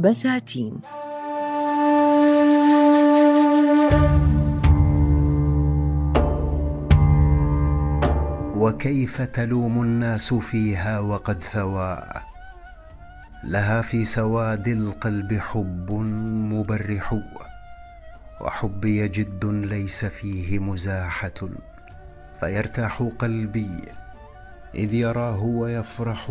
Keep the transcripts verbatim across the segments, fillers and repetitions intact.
بساتين. وكيف تلوم الناس فيها وقد ثوى لها في سواد القلب حب مبرح، وحبي جد ليس فيه مزاحة، فيرتاح قلبي إذ يراه ويفرح.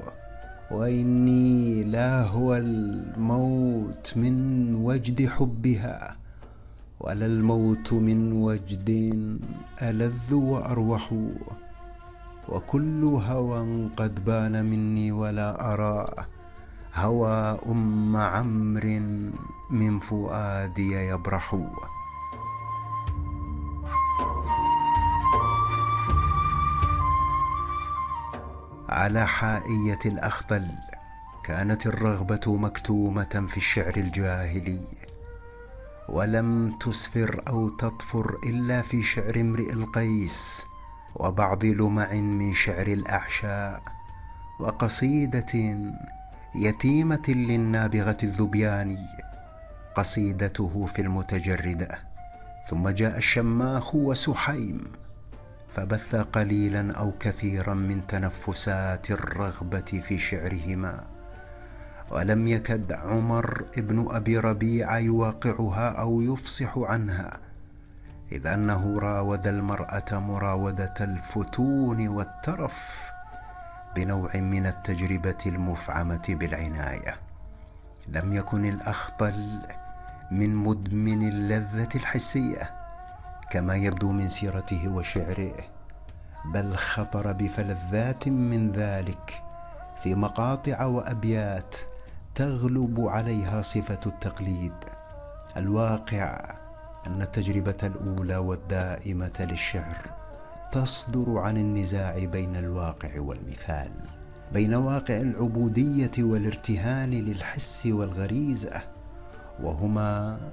وإني لا هو الموت من وجد حبها، ولا الموت من وجد ألذ وأروح، وكل هوى قد بان مني ولا أرى هوى أم عمرو من فؤادي يبرح. على حائية الأخطل كانت الرغبة مكتومة في الشعر الجاهلي، ولم تسفر أو تطفر إلا في شعر امرئ القيس، وبعض لمع من شعر الأعشاء، وقصيدة يتيمة للنابغة الذبياني، قصيدته في المتجردة. ثم جاء الشماخ وسحيم، فبث قليلا أو كثيرا من تنفسات الرغبة في شعرهما، ولم يكد عمر ابن أبي ربيعة يواقعها أو يفصح عنها، إذ أنه راود المرأة مراودة الفتون والترف بنوع من التجربة المفعمة بالعناية. لم يكن الأخطل من مدمن اللذة الحسية كما يبدو من سيرته وشعره، بل خطر بفلذات من ذلك في مقاطع وأبيات تغلب عليها صفة التقليد. الواقع أن التجربة الأولى والدائمة للشعر تصدر عن النزاع بين الواقع والمثال، بين واقع العبودية والارتهان للحس والغريزة، وهما